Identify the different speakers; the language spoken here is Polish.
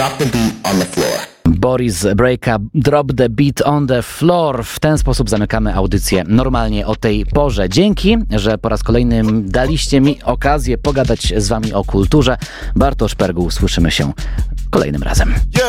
Speaker 1: Drop the beat on the floor.
Speaker 2: Boris Brejcha, Drop the Beat on the Floor. W ten sposób zamykamy audycję normalnie o tej porze. Dzięki, że po raz kolejny daliście mi okazję pogadać z wami o kulturze. Bartosz Perguł, słyszymy się kolejnym razem.